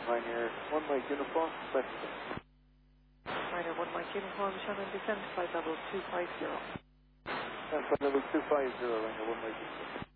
Ryanair 1 Mike Uniform, Lexington. Ryanair 1 Mike Uniform, Shannon, descend flight level 250. Flight level 250, Ryanair 1 Mike Uniform.